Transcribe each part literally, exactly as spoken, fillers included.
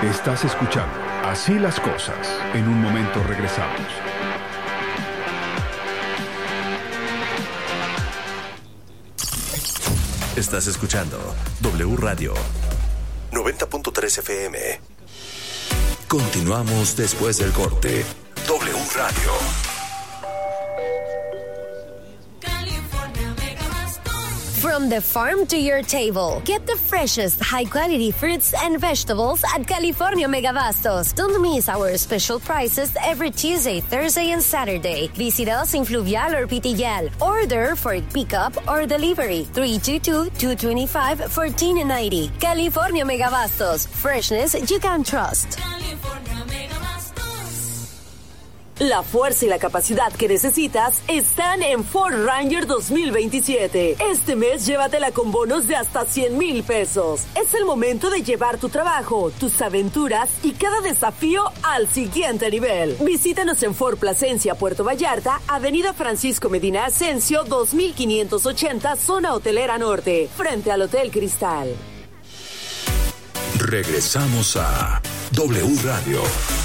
Estás escuchando Así las Cosas. En un momento regresamos. Estás escuchando W Radio noventa punto tres F M. Continuamos después del corte. W Radio. From the farm to your table. Get the freshest, high-quality fruits and vegetables at California Megabastos. Don't miss our special prices every Tuesday, Thursday, and Saturday. Visit us in Fluvial or Pitillal. Order for pickup or delivery. three two two, two two five, one four nine zero. California Megabastos. Freshness you can trust. California Megabastos. La fuerza y la capacidad que necesitas están en Ford Ranger dos mil veintisiete. Este mes llévatela con bonos de hasta cien mil pesos. Es el momento de llevar tu trabajo, tus aventuras y cada desafío al siguiente nivel. Visítanos en Ford Plasencia, Puerto Vallarta, Avenida Francisco Medina Ascencio, dos mil quinientos ochenta, Zona Hotelera Norte, frente al Hotel Cristal. Regresamos a W Radio.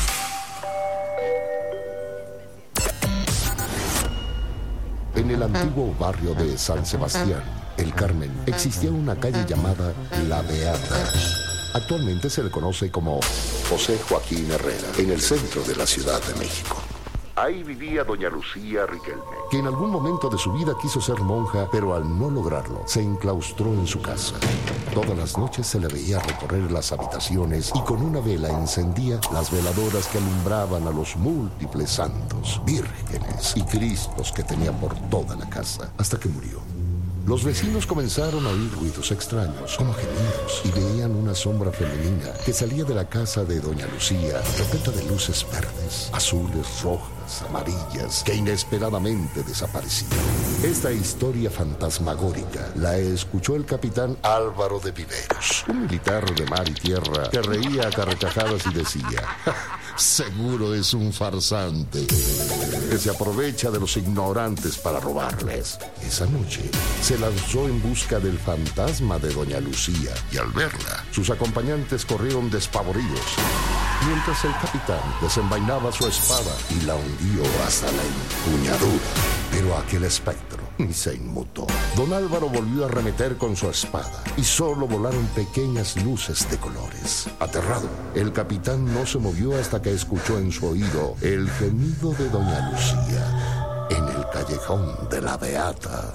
En el antiguo barrio de San Sebastián, El Carmen, existía una calle llamada La Beata. Actualmente se le conoce como José Joaquín Herrera, en el centro de la Ciudad de México. Ahí vivía doña Lucía Riquelme, que en algún momento de su vida quiso ser monja, pero al no lograrlo, se enclaustró en su casa. Todas las noches se le veía recorrer las habitaciones y con una vela encendía las veladoras que alumbraban a los múltiples santos, vírgenes y cristos que tenía por toda la casa, hasta que murió. Los vecinos comenzaron a oír ruidos extraños, como gemidos, y veían una sombra femenina que salía de la casa de doña Lucía, repleta de luces verdes, azules, rojas, amarillas, que inesperadamente desaparecían. Esta historia fantasmagórica la escuchó el capitán Álvaro de Viveros, un militar de mar y tierra que reía a carcajadas y decía: seguro es un farsante que se aprovecha de los ignorantes para robarles. Esa noche se lanzó en busca del fantasma de doña Lucía y al verla, sus acompañantes corrieron despavoridos, mientras el capitán desenvainaba su espada y la hundió hasta la empuñadura. Pero aquel espectro ni se inmutó. Don Álvaro volvió a arremeter con su espada y solo volaron pequeñas luces de colores. Aterrado, el capitán no se movió hasta que escuchó en su oído el gemido de doña Lucía en el callejón de la Beata.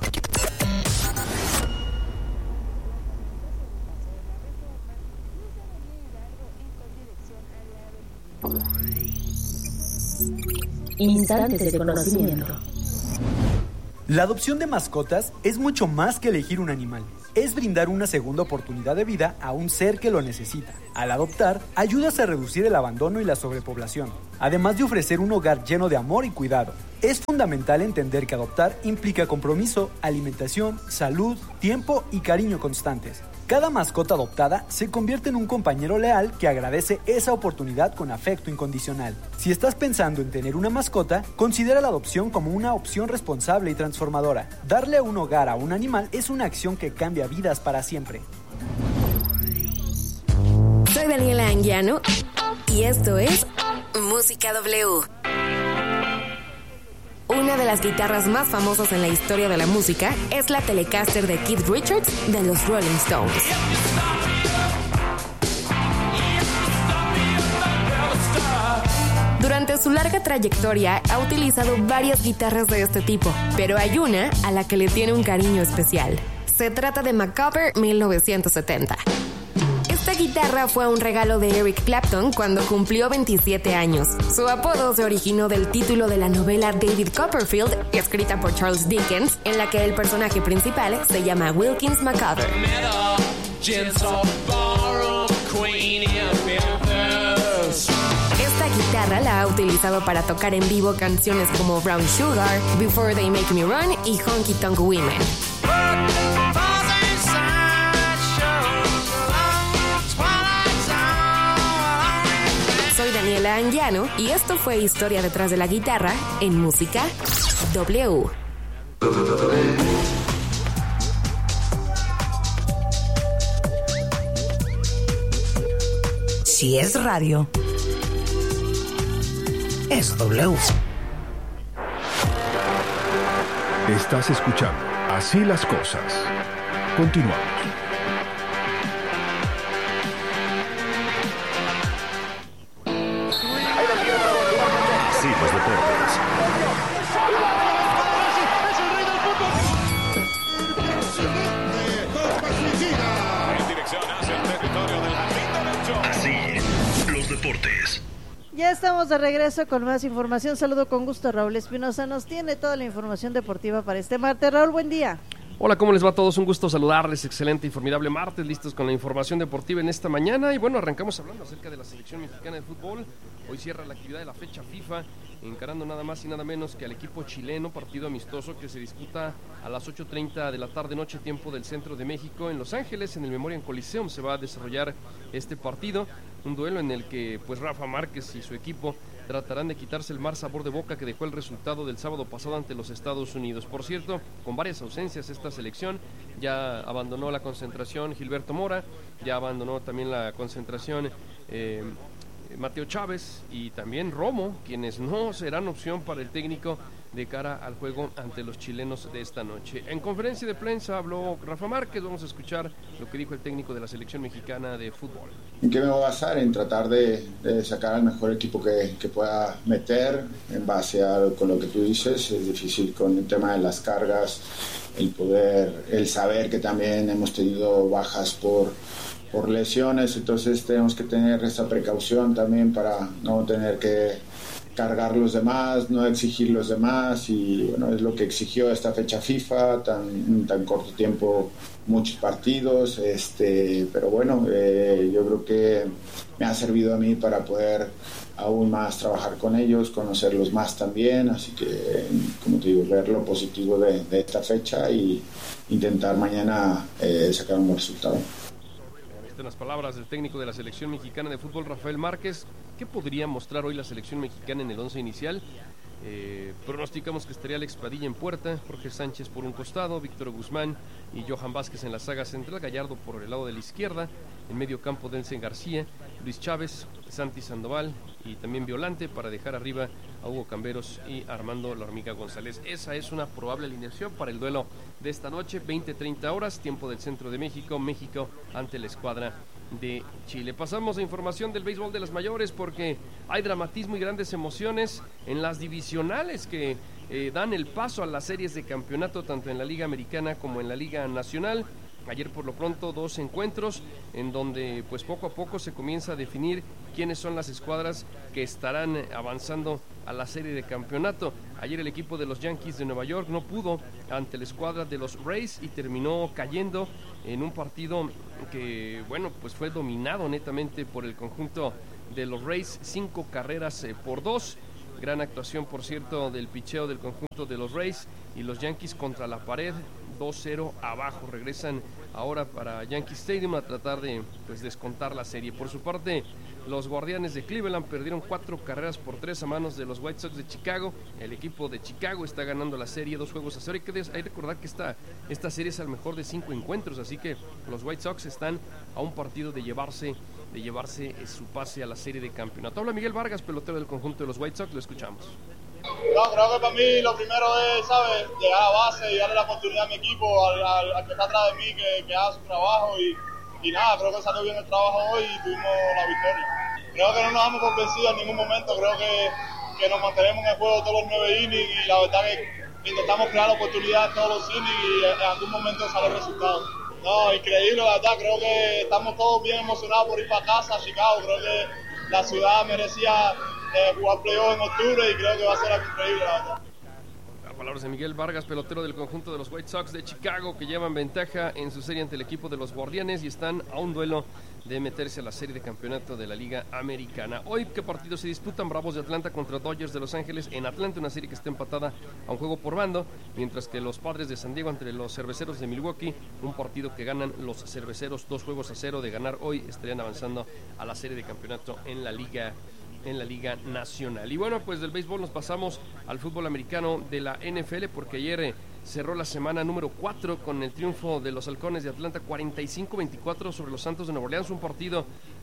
Instantes de conocimiento. La adopción de mascotas es mucho más que elegir un animal. Es brindar una segunda oportunidad de vida a un ser que lo necesita. Al adoptar, ayudas a reducir el abandono y la sobrepoblación, además de ofrecer un hogar lleno de amor y cuidado. Es fundamental entender que adoptar implica compromiso, alimentación, salud, tiempo y cariño constantes. Cada mascota adoptada se convierte en un compañero leal que agradece esa oportunidad con afecto incondicional. Si estás pensando en tener una mascota, considera la adopción como una opción responsable y transformadora. Darle un hogar a un animal es una acción que cambia vidas para siempre. Soy Daniela Anguiano y esto es Música W. Una de las guitarras más famosas en la historia de la música es la Telecaster de Keith Richards de los Rolling Stones. Durante su larga trayectoria ha utilizado varias guitarras de este tipo, pero hay una a la que le tiene un cariño especial. Se trata de Macabre mil novecientos setenta. Esta guitarra fue un regalo de Eric Clapton cuando cumplió veintisiete años. Su apodo se originó del título de la novela David Copperfield, escrita por Charles Dickens, en la que el personaje principal se llama Wilkins Macabre. Esta guitarra la ha utilizado para tocar en vivo canciones como Brown Sugar, Before They Make Me Run y Honky Tonk Women. Soy Daniela Anguiano y esto fue Historia detrás de la guitarra en Música W. Si es radio, es W. Estás escuchando Así las Cosas. Continuamos. Así los deportes. Así los deportes. Ya estamos de regreso con más información. Saludo con gusto a Raúl Espinosa. Nos tiene toda la información deportiva para este martes. Raúl, buen día. Hola, ¿cómo les va a todos? Un gusto saludarles. Excelente y formidable martes, listos con la información deportiva en esta mañana. Y bueno, arrancamos hablando acerca de la selección mexicana de fútbol. Hoy cierra la actividad de la fecha FIFA, encarando nada más y nada menos que al equipo chileno, partido amistoso que se disputa a las ocho treinta de la tarde noche, tiempo del centro de México, en Los Ángeles, en el Memorial Coliseum se va a desarrollar este partido, un duelo en el que pues Rafa Márquez y su equipo tratarán de quitarse el mal sabor de boca que dejó el resultado del sábado pasado ante los Estados Unidos. Por cierto, con varias ausencias esta selección, ya abandonó la concentración Gilberto Mora, ya abandonó también la concentración eh, Mateo Chávez y también Romo, quienes no serán opción para el técnico de cara al juego ante los chilenos de esta noche. En conferencia de prensa habló Rafa Márquez, vamos a escuchar lo que dijo el técnico de la selección mexicana de fútbol. ¿En qué me voy a basar? En tratar de, de sacar al mejor equipo que, que pueda meter en base a con lo que tú dices. Es difícil con el tema de las cargas, el poder, el saber que también hemos tenido bajas por por lesiones, entonces tenemos que tener esa precaución también para no tener que cargar los demás, no exigir los demás, y bueno, es lo que exigió esta fecha FIFA, tan, en tan corto tiempo, muchos partidos, este, pero bueno, eh, yo creo que me ha servido a mí para poder aún más trabajar con ellos, conocerlos más también, así que, como te digo, ver lo positivo de, de esta fecha y intentar mañana eh, sacar un buen resultado. En las palabras del técnico de la selección mexicana de fútbol, Rafael Márquez. ¿Qué podría mostrar hoy la selección mexicana en el once inicial? Eh, pronosticamos que estaría Alex Padilla en puerta, Jorge Sánchez por un costado, Víctor Guzmán y Johan Vázquez en la saga central, Gallardo por el lado de la izquierda, en medio campo Densen García, Luis Chávez, Santi Sandoval y también Violante para dejar arriba a Hugo Camberos y Armando La Hormiga González. Esa es una probable alineación para el duelo de esta noche, veinte treinta horas, tiempo del centro de México, México ante la escuadra de Chile. Pasamos a información del béisbol de las mayores porque hay dramatismo y grandes emociones en las divisionales que eh, dan el paso a las series de campeonato tanto en la Liga Americana como en la Liga Nacional. Ayer por lo pronto dos encuentros en donde pues poco a poco se comienza a definir quiénes son las escuadras que estarán avanzando a la serie de campeonato. Ayer el equipo de los Yankees de Nueva York no pudo ante la escuadra de los Rays y terminó cayendo en un partido que bueno pues fue dominado netamente por el conjunto de los Rays, cinco carreras eh, por dos. Gran actuación, por cierto, del picheo del conjunto de los Rays, y los Yankees contra la pared, dos cero abajo. Regresan ahora para Yankee Stadium a tratar de pues, descontar la serie. Por su parte, los Guardianes de Cleveland perdieron cuatro carreras por tres a manos de los White Sox de Chicago. El equipo de Chicago está ganando la serie dos juegos a cero. Hay que, hay que recordar que esta, esta serie es al mejor de cinco encuentros, así que los White Sox están a un partido de llevarse de llevarse su pase a la serie de campeonato. Habla Miguel Vargas, pelotero del conjunto de los White Sox, lo escuchamos. No, creo que para mí lo primero es, ¿sabes?, llegar a base y darle la oportunidad a mi equipo, al, al, al que está atrás de mí, que, que haga su trabajo y, y nada, creo que salió bien el trabajo hoy y tuvimos la victoria. Creo que no nos damos por vencidos en ningún momento, creo que, que nos mantenemos en el juego todos los nueve innings y la verdad que intentamos crear oportunidades todos los innings y en algún momento sale el resultado. No, increíble, la verdad, creo que estamos todos bien emocionados por ir para casa a Chicago, creo que la ciudad merecía eh, jugar playoff en octubre y creo que va a ser algo increíble, la verdad. Palabras de Miguel Vargas, pelotero del conjunto de los White Sox de Chicago, que llevan ventaja en su serie ante el equipo de los Guardianes y están a un duelo de meterse a la serie de campeonato de la Liga Americana. Hoy, ¿qué partidos se disputan? Bravos de Atlanta contra Dodgers de Los Ángeles en Atlanta, una serie que está empatada a un juego por bando, mientras que los Padres de San Diego ante los Cerveceros de Milwaukee, un partido que ganan los Cerveceros dos juegos a cero. De ganar hoy estarían avanzando a la serie de campeonato en la Liga en la Liga Nacional. Y bueno, pues del béisbol nos pasamos al fútbol americano de la N F L, porque ayer eh, cerró la semana número cuatro con el triunfo de los Halcones de Atlanta cuarenta y cinco veinticuatro sobre los Santos de Nueva Orleans, un partido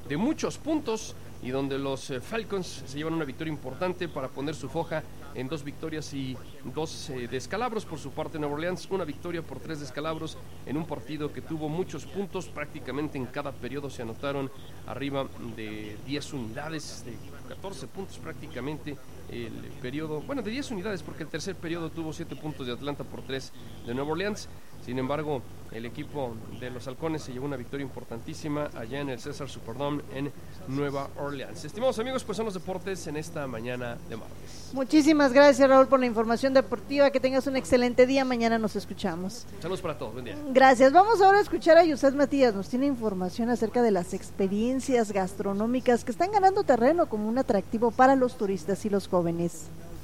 de muchos puntos y donde los eh, Falcons se llevan una victoria importante para poner su foja en dos victorias y dos eh, descalabros. Por su parte, Nueva Orleans, una victoria por tres descalabros en un partido que tuvo muchos puntos. Prácticamente en cada periodo se anotaron arriba de diez unidades, de catorce puntos prácticamente el periodo, bueno, de diez unidades, porque el tercer periodo tuvo siete puntos de Atlanta por tres de Nueva Orleans. Sin embargo, el equipo de los Halcones se llevó una victoria importantísima allá en el César Superdome en Nueva Orleans. Estimados amigos, pues son los deportes en esta mañana de martes. Muchísimas gracias, Raúl, por la información deportiva. Que tengas un excelente día. Mañana nos escuchamos. Saludos para todos. Buen día. Gracias. Vamos ahora a escuchar a Yusef Matías. Nos tiene información acerca de las experiencias gastronómicas que están ganando terreno como un atractivo para los turistas y los jóvenes.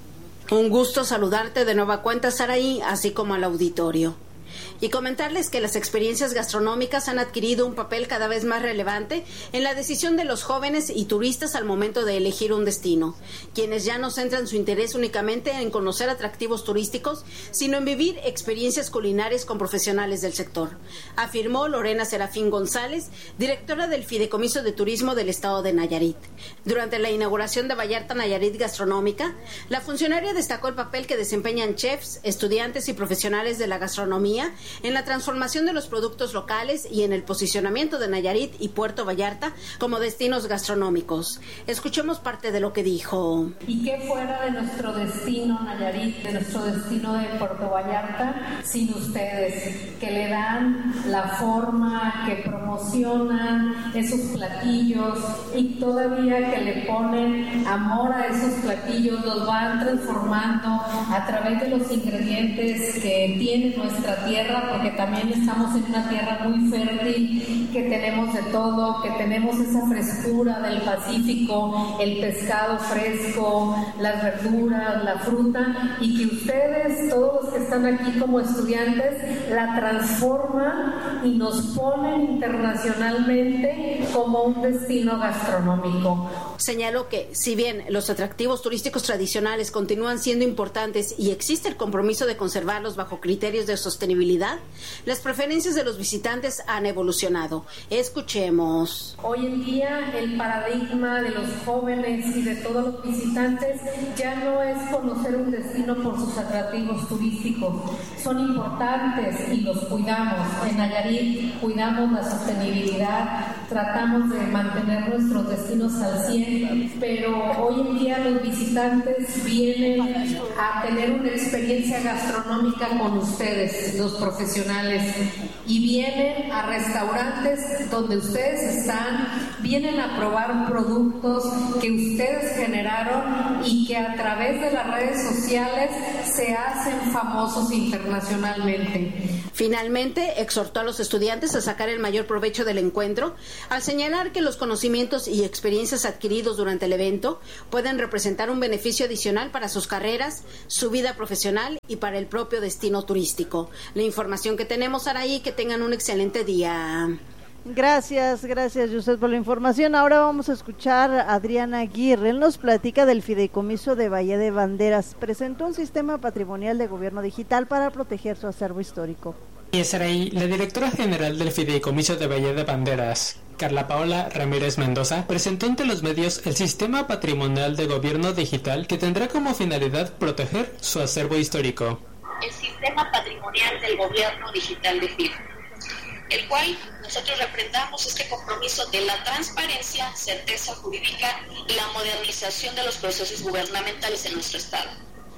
Un gusto saludarte de nueva cuenta, Saraí, así como al auditorio. Y comentarles que las experiencias gastronómicas han adquirido un papel cada vez más relevante en la decisión de los jóvenes y turistas al momento de elegir un destino, quienes ya no centran su interés únicamente en conocer atractivos turísticos, sino en vivir experiencias culinarias con profesionales del sector, afirmó Lorena Serafín González, directora del Fideicomiso de Turismo del Estado de Nayarit. Durante la inauguración de Vallarta Nayarit Gastronómica, la funcionaria destacó el papel que desempeñan chefs, estudiantes y profesionales de la gastronomía en la transformación de los productos locales y en el posicionamiento de Nayarit y Puerto Vallarta como destinos gastronómicos. Escuchemos parte de lo que dijo. ¿Y qué fuera de nuestro destino Nayarit, de nuestro destino de Puerto Vallarta, sin ustedes, que le dan la forma, que promocionan esos platillos y todavía que le ponen amor a esos platillos, los van transformando a través de los ingredientes que tiene nuestra tierra, porque también estamos en una tierra muy fértil, que tenemos de todo, que tenemos esa frescura del Pacífico, el pescado fresco, las verduras, la fruta, y que ustedes, todos los que están aquí como estudiantes, la transforman y nos ponen internacionalmente como un destino gastronómico. Señaló que, si bien los atractivos turísticos tradicionales continúan siendo importantes y existe el compromiso de conservarlos bajo criterios de sostenibilidad, las preferencias de los visitantes han evolucionado. Escuchemos. Hoy en día el paradigma de los jóvenes y de todos los visitantes ya no es conocer un destino por sus atractivos turísticos. Son importantes y los cuidamos. En Nayarit cuidamos la sostenibilidad, tratamos de mantener nuestros destinos al cien, pero hoy en día los visitantes vienen a tener una experiencia gastronómica con ustedes, los profesionales, y vienen a restaurantes donde ustedes están, vienen a probar productos que ustedes generaron y que a través de las redes sociales se hacen famosos internacionalmente. Finalmente, exhortó a los estudiantes a sacar el mayor provecho del encuentro, al señalar que los conocimientos y experiencias adquiridos durante el evento pueden representar un beneficio adicional para sus carreras, su vida profesional y para el propio destino turístico. La información que tenemos, Araí, que tengan un excelente día. Gracias, gracias, Yusef, por la información. Ahora vamos a escuchar a Adriana Aguirre. Él nos platica del Fideicomiso de Bahía de Banderas. Presentó un sistema patrimonial de gobierno digital para proteger su acervo histórico. Y es ahí, la directora general del Fideicomiso de Bahía de Banderas, Carla Paola Ramírez Mendoza, presentó ante los medios el sistema patrimonial de gobierno digital que tendrá como finalidad proteger su acervo histórico. El sistema patrimonial del gobierno digital de F I B, el cual nosotros representamos este compromiso de la transparencia, certeza jurídica y la modernización de los procesos gubernamentales en nuestro Estado.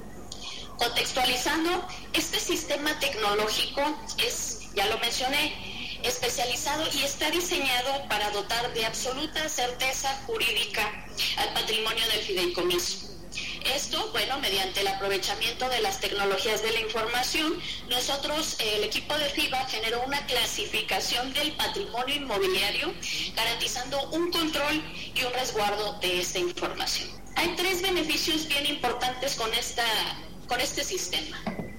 Contextualizando, este sistema tecnológico es, ya lo mencioné, especializado y está diseñado para dotar de absoluta certeza jurídica al patrimonio del fideicomiso. Esto, bueno, mediante el aprovechamiento de las tecnologías de la información, nosotros, el equipo de FIBA, generó una clasificación del patrimonio inmobiliario, garantizando un control y un resguardo de esta información. Hay tres beneficios bien importantes con esta, con este sistema.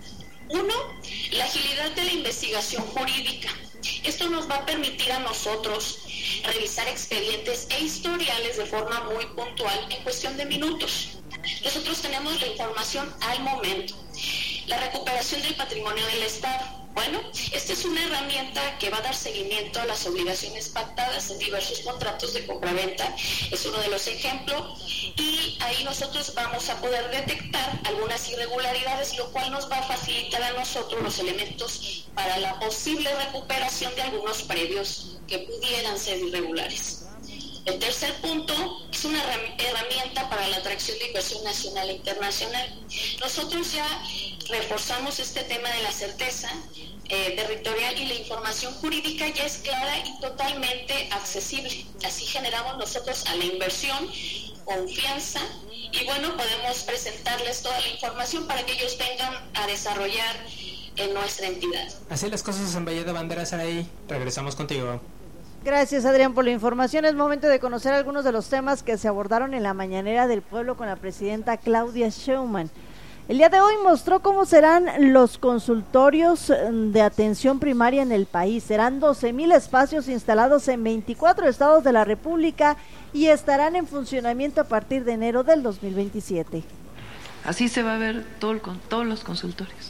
Uno, la agilidad de la investigación jurídica. Esto nos va a permitir a nosotros revisar expedientes e historiales de forma muy puntual en cuestión de minutos. Nosotros tenemos la información al momento. La recuperación del patrimonio del Estado. Bueno, esta es una herramienta que va a dar seguimiento a las obligaciones pactadas en diversos contratos de compraventa. Es uno de los ejemplos y ahí nosotros vamos a poder detectar algunas irregularidades, lo cual nos va a facilitar a nosotros los elementos para la posible recuperación de algunos previos que pudieran ser irregulares. El tercer punto es una herramienta para la atracción de inversión nacional e internacional. Nosotros ya reforzamos este tema de la certeza eh, territorial y la información jurídica ya es clara y totalmente accesible. Así generamos nosotros a la inversión confianza y bueno, podemos presentarles toda la información para que ellos vengan a desarrollar en nuestra entidad. Así las cosas en Valle de Banderas, ahí regresamos contigo. Gracias, Adrián, por la información. Es momento de conocer algunos de los temas que se abordaron en la mañanera del pueblo con la presidenta Claudia Sheinbaum. El día de hoy mostró cómo serán los consultorios de atención primaria en el país. Serán doce mil espacios instalados en veinticuatro estados de la República y estarán en funcionamiento a partir de enero del dos mil veintisiete. Así se va a ver todo el, todos los consultorios.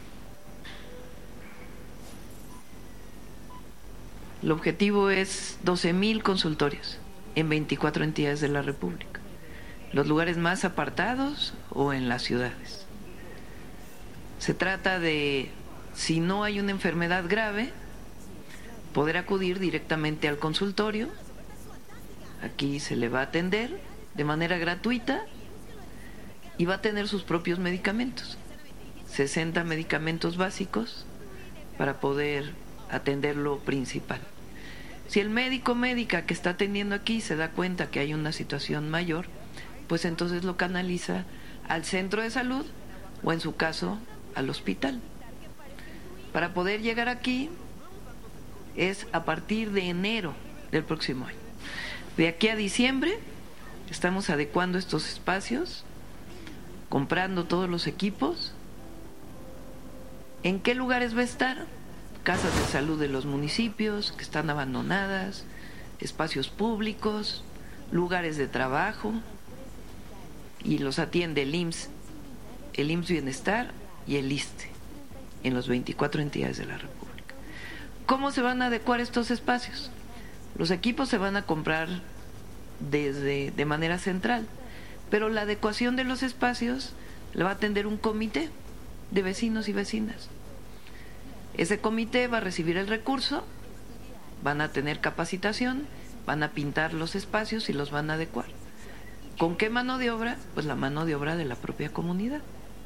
El objetivo es doce mil consultorios en veinticuatro entidades de la República, los lugares más apartados o en las ciudades. Se trata de, si no hay una enfermedad grave, poder acudir directamente al consultorio. Aquí se le va a atender de manera gratuita y va a tener sus propios medicamentos, sesenta medicamentos básicos para poder atender lo principal. Si el médico o médica que está atendiendo aquí se da cuenta que hay una situación mayor, pues entonces lo canaliza al centro de salud o en su caso al hospital. Para poder llegar aquí es a partir de enero del próximo año. De aquí a diciembre estamos adecuando estos espacios, comprando todos los equipos. ¿En qué lugares va a estar? Casas de salud de los municipios que están abandonadas, espacios públicos, lugares de trabajo, y los atiende el I M S S, el I M S S Bienestar y el I S S S T E en las veinticuatro entidades de la República. ¿Cómo se van a adecuar estos espacios? Los equipos se van a comprar desde de manera central, pero la adecuación de los espacios la va a atender un comité de vecinos y vecinas. Ese comité va a recibir el recurso, van a tener capacitación, van a pintar los espacios y los van a adecuar. ¿Con qué mano de obra? Pues la mano de obra de la propia comunidad,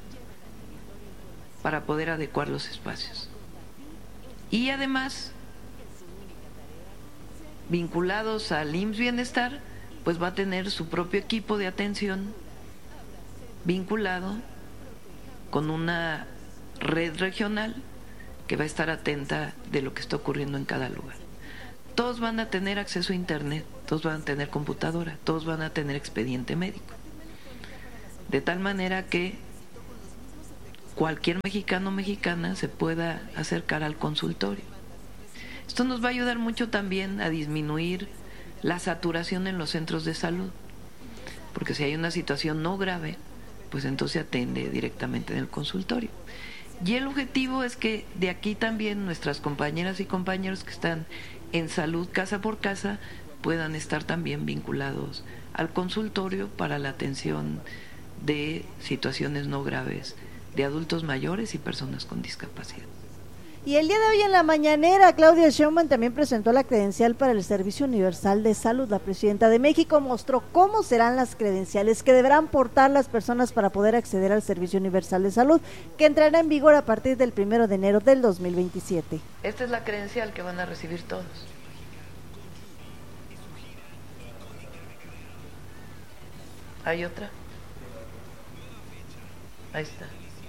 para poder adecuar los espacios. Y además, vinculados al I M S S Bienestar, pues va a tener su propio equipo de atención vinculado con una red regional que va a estar atenta de lo que está ocurriendo en cada lugar. Todos van a tener acceso a internet, todos van a tener computadora, todos van a tener expediente médico. De tal manera que cualquier mexicano o mexicana se pueda acercar al consultorio. Esto nos va a ayudar mucho también a disminuir la saturación en los centros de salud, porque si hay una situación no grave, pues entonces se atiende directamente en el consultorio. Y el objetivo es que de aquí también nuestras compañeras y compañeros que están en salud casa por casa puedan estar también vinculados al consultorio para la atención de situaciones no graves de adultos mayores y personas con discapacidad. Y el día de hoy en la mañanera, Claudia Sheinbaum también presentó la credencial para el Servicio Universal de Salud. La presidenta de México mostró cómo serán las credenciales que deberán portar las personas para poder acceder al Servicio Universal de Salud, que entrará en vigor a partir del primero de enero del dos mil veintisiete. Esta es la credencial que van a recibir todos. ¿Hay otra? Ahí está.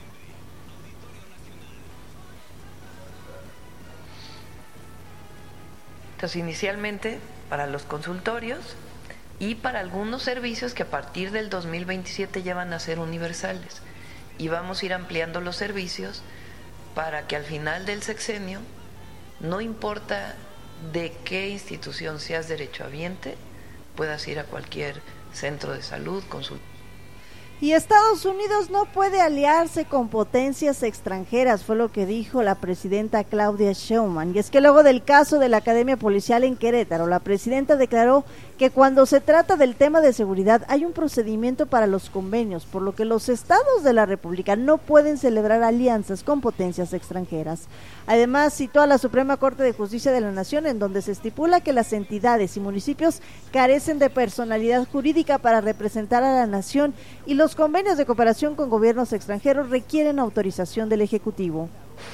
Entonces, inicialmente para los consultorios y para algunos servicios que a partir del dos mil veintisiete ya van a ser universales, y vamos a ir ampliando los servicios para que al final del sexenio, no importa de qué institución seas derechohabiente, puedas ir a cualquier centro de salud, consultorio. Y Estados Unidos no puede aliarse con potencias extranjeras, fue lo que dijo la presidenta Claudia Sheinbaum. Y es que luego del caso de la Academia Policial en Querétaro, la presidenta declaró que cuando se trata del tema de seguridad hay un procedimiento para los convenios, por lo que los estados de la República no pueden celebrar alianzas con potencias extranjeras. Además, citó a la Suprema Corte de Justicia de la Nación, en donde se estipula que las entidades y municipios carecen de personalidad jurídica para representar a la nación y los convenios de cooperación con gobiernos extranjeros requieren autorización del Ejecutivo.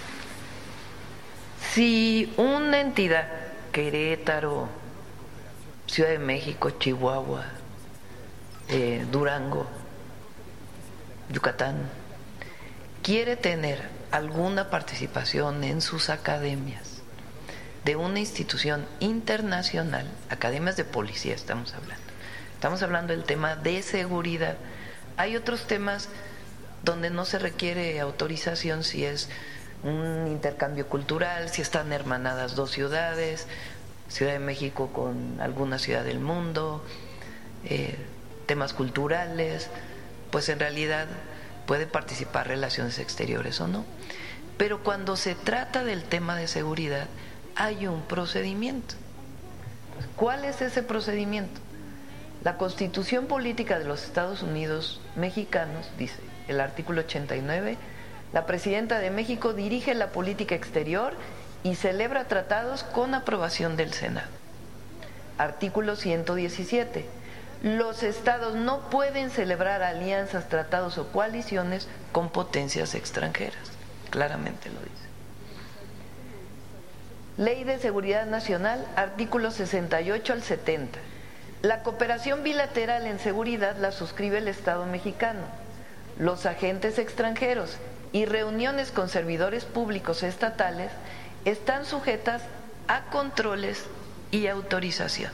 Si una entidad, Querétaro, Ciudad de México, Chihuahua, eh, Durango, Yucatán, quiere tener alguna participación en sus academias de una institución internacional, academias de policía estamos hablando, estamos hablando del tema de seguridad. Hay otros temas donde no se requiere autorización si es un intercambio cultural, si están hermanadas dos ciudades, Ciudad de México con alguna ciudad del mundo, eh, temas culturales, pues en realidad puede participar relaciones exteriores o no. Pero cuando se trata del tema de seguridad, hay un procedimiento. ¿Cuál es ese procedimiento? La Constitución Política de los Estados Unidos Mexicanos dice, el artículo ochenta y nueve, la Presidenta de México dirige la política exterior y celebra tratados con aprobación del Senado. Artículo ciento diecisiete. Los estados no pueden celebrar alianzas, tratados o coaliciones con potencias extranjeras. Claramente lo dice. Ley de Seguridad Nacional, artículos sesenta y ocho al setenta. La cooperación bilateral en seguridad la suscribe el Estado mexicano. Los agentes extranjeros y reuniones con servidores públicos estatales están sujetas a controles y autorización.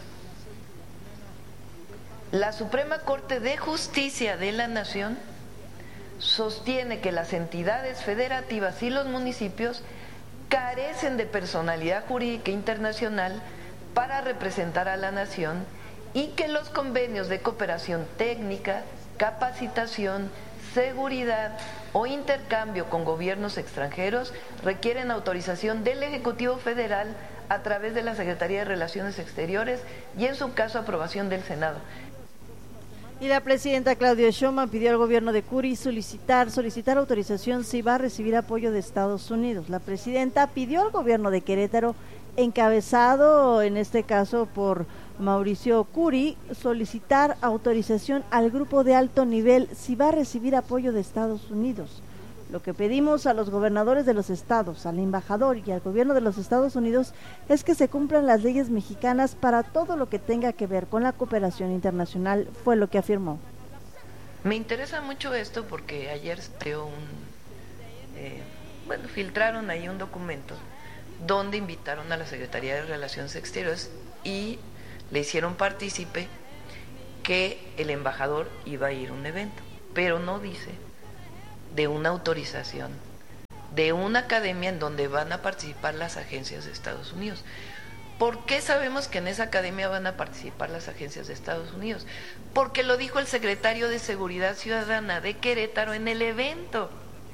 La Suprema Corte de Justicia de la Nación sostiene que las entidades federativas y los municipios carecen de personalidad jurídica internacional para representar a la nación y que los convenios de cooperación técnica, capacitación, seguridad o intercambio con gobiernos extranjeros requieren autorización del Ejecutivo Federal a través de la Secretaría de Relaciones Exteriores y en su caso aprobación del Senado. Y la presidenta Claudia Sheinbaum pidió al gobierno de Curi solicitar, solicitar autorización si va a recibir apoyo de Estados Unidos. La presidenta pidió al gobierno de Querétaro, encabezado en este caso por Mauricio Curi, solicitar autorización al grupo de alto nivel si va a recibir apoyo de Estados Unidos. Lo que pedimos a los gobernadores de los estados, al embajador y al gobierno de los Estados Unidos es que se cumplan las leyes mexicanas para todo lo que tenga que ver con la cooperación internacional, fue lo que afirmó. Me interesa mucho esto porque ayer se un, eh, bueno, filtraron ahí un documento donde invitaron a la Secretaría de Relaciones Exteriores y le hicieron partícipe que el embajador iba a ir a un evento, pero no dice de una autorización de una academia en donde van a participar las agencias de Estados Unidos. ¿Por qué sabemos que en esa academia van a participar las agencias de Estados Unidos? Porque lo dijo el secretario de Seguridad Ciudadana de Querétaro en el evento.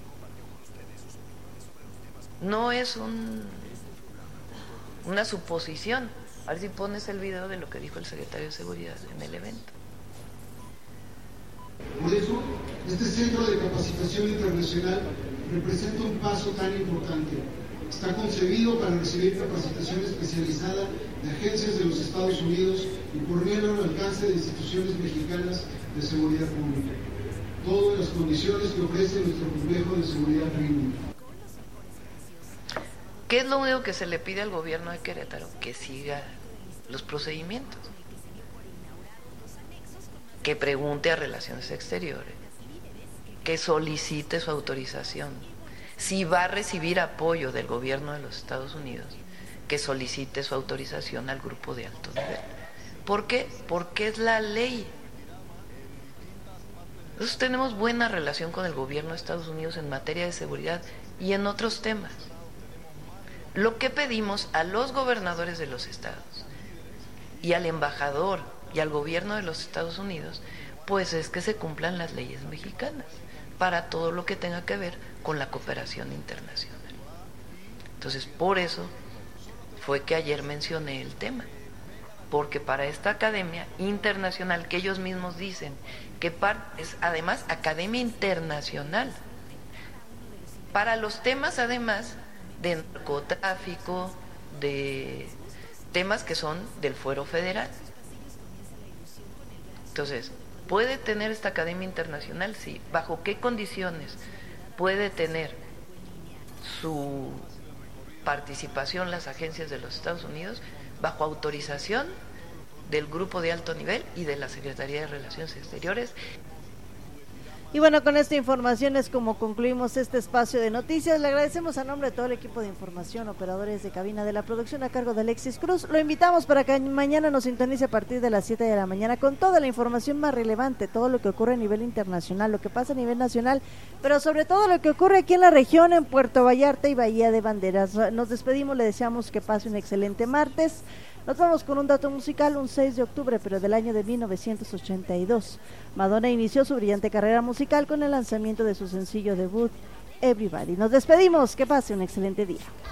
No es un, una suposición. A ver si pones el video de lo que dijo el secretario de Seguridad en el evento. Por eso, este centro de capacitación internacional representa un paso tan importante. Está concebido para recibir capacitación especializada de agencias de los Estados Unidos y ponerlo al alcance de instituciones mexicanas de seguridad pública. Todas las condiciones que ofrece nuestro complejo de seguridad pública. ¿Qué es lo único que se le pide al gobierno de Querétaro? Que siga los procedimientos. Que pregunte a Relaciones Exteriores, que solicite su autorización. Si va a recibir apoyo del gobierno de los Estados Unidos, que solicite su autorización al grupo de alto nivel. ¿Por qué? Porque es la ley. Nosotros tenemos buena relación con el gobierno de Estados Unidos en materia de seguridad y en otros temas. Lo que pedimos a los gobernadores de los estados y al embajador y al gobierno de los Estados Unidos pues es que se cumplan las leyes mexicanas para todo lo que tenga que ver con la cooperación internacional. Entonces, por eso fue que ayer mencioné el tema, porque para esta academia internacional, que ellos mismos dicen que es además academia internacional, para los temas además de narcotráfico, de temas que son del fuero federal. Entonces, ¿puede tener esta academia internacional? Sí. ¿Bajo qué condiciones puede tener su participación las agencias de los Estados Unidos? Bajo autorización del grupo de alto nivel y de la Secretaría de Relaciones Exteriores. Y bueno, con esta información es como concluimos este espacio de noticias. Le agradecemos a nombre de todo el equipo de información, operadores de cabina de la producción a cargo de Alexis Cruz. Lo invitamos para que mañana nos sintonice a partir de las siete de la mañana con toda la información más relevante, todo lo que ocurre a nivel internacional, lo que pasa a nivel nacional, pero sobre todo lo que ocurre aquí en la región, en Puerto Vallarta y Bahía de Banderas. Nos despedimos, le deseamos que pase un excelente martes. Nos vamos con un dato musical, un seis de octubre, pero del año de mil novecientos ochenta y dos. Madonna inició su brillante carrera musical con el lanzamiento de su sencillo debut, Everybody. Nos despedimos, que pase un excelente día.